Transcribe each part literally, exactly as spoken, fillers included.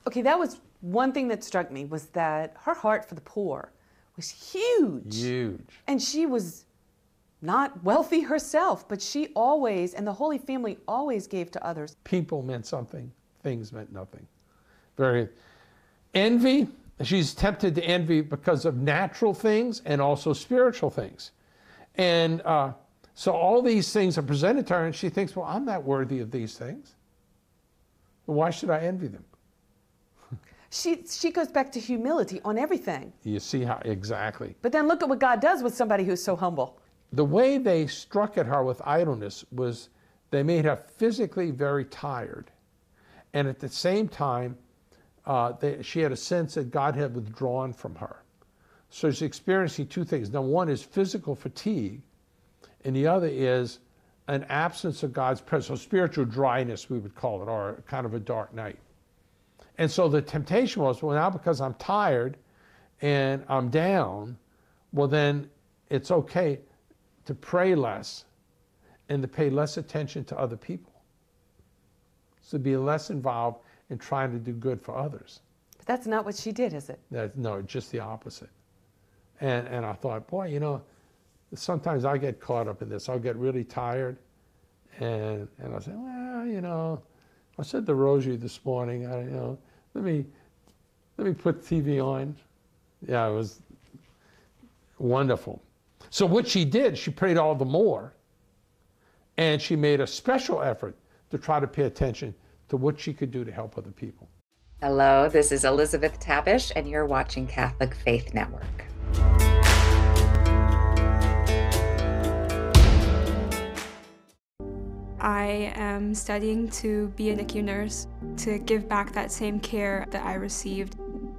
Okay, that was one thing that struck me, was that her heart for the poor was huge. Huge. And she was not wealthy herself, but she always, and the Holy Family always gave to others. People meant something, things meant nothing. Very, envy, she's tempted to envy because of natural things and also spiritual things. And uh, so all these things are presented to her and she thinks, well, I'm not worthy of these things. Why should I envy them? She, she goes back to humility on everything. You see how, exactly. But then look at what God does with somebody who's so humble. The way they struck at her with idleness was they made her physically very tired. And at the same time, uh, they, she had a sense that God had withdrawn from her. So she's experiencing two things. Now, one is physical fatigue, and the other is an absence of God's presence, so spiritual dryness, we would call it, or kind of a dark night. And so the temptation was, well, now because I'm tired and I'm down, well, then it's okay to pray less and to pay less attention to other people. So be less involved in trying to do good for others. But that's not what she did, is it? That, no, just the opposite. And, and I thought, boy, you know, sometimes I get caught up in this. I'll get really tired and, and I'll say, well, you know, I said the rosary this morning, I, you know, let me, let me put T V on. Yeah, it was wonderful. So what she did, she prayed all the more, and she made a special effort to try to pay attention to what she could do to help other people. Hello, this is Elizabeth Tabish, and you're watching Catholic Faith Network. I am studying to be a N I C U nurse, to give back that same care that I received.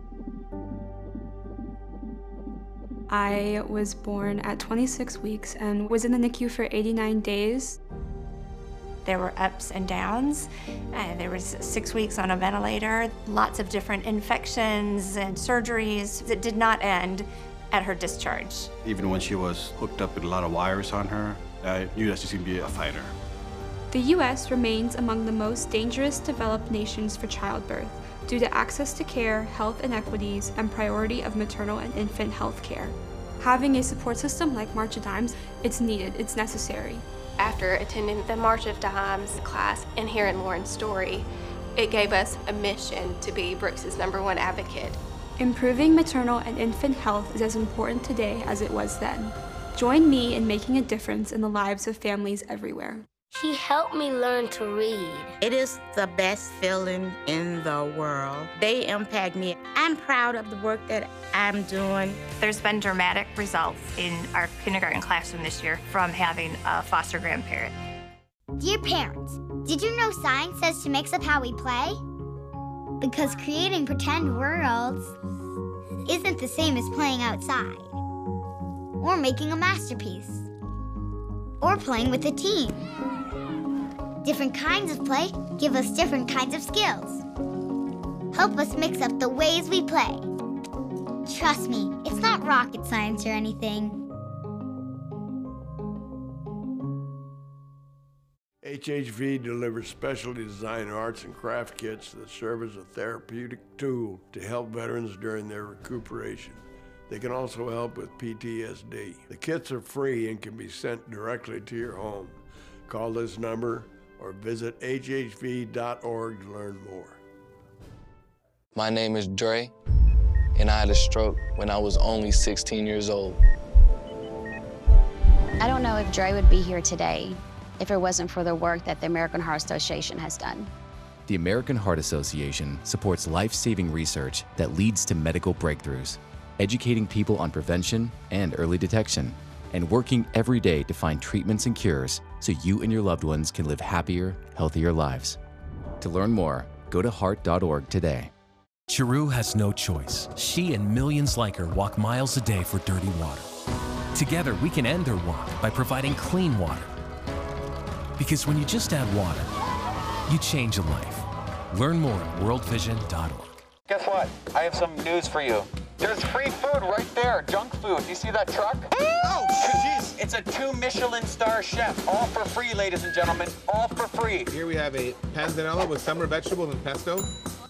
I was born at twenty-six weeks and was in the N I C U for eighty-nine days. There were ups and downs. Uh, there was six weeks on a ventilator, lots of different infections and surgeries that did not end at her discharge. Even when she was hooked up with a lot of wires on her, I knew that she was going to be a fighter. The U S remains among the most dangerous developed nations for childbirth due to access to care, health inequities, and priority of maternal and infant health care. Having a support system like March of Dimes, it's needed, it's necessary. After attending the March of Dimes class and hearing Lauren's story, it gave us a mission to be Brooks's number one advocate. Improving maternal and infant health is as important today as it was then. Join me in making a difference in the lives of families everywhere. She helped me learn to read. It is the best feeling in the world. They impact me. I'm proud of the work that I'm doing. There's been dramatic results in our kindergarten classroom this year from having a foster grandparent. Dear parents, did you know science says to mix up how we play? Because creating pretend worlds isn't the same as playing outside, or making a masterpiece, or playing with a team. Different kinds of play give us different kinds of skills. Help us mix up the ways we play. Trust me, it's not rocket science or anything. H H V delivers specially designed arts and craft kits that serve as a therapeutic tool to help veterans during their recuperation. They can also help with P T S D. The kits are free and can be sent directly to your home. Call this number or visit H H V dot org to learn more. My name is Dre, and I had a stroke when I was only sixteen years old. I don't know if Dre would be here today if it wasn't for the work that the American Heart Association has done. The American Heart Association supports life-saving research that leads to medical breakthroughs, educating people on prevention and early detection, and working every day to find treatments and cures so you and your loved ones can live happier, healthier lives. To learn more, go to heart dot org today. Chiru has no choice. She and millions like her walk miles a day for dirty water. Together, we can end their walk by providing clean water. Because when you just add water, you change a life. Learn more at world vision dot org. Guess what? I have some news for you. There's free food right there, junk food. You see that truck? Oh, jeez. It's a two Michelin star chef. All for free, ladies and gentlemen. All for free. Here we have a panzanella with summer vegetables and pesto.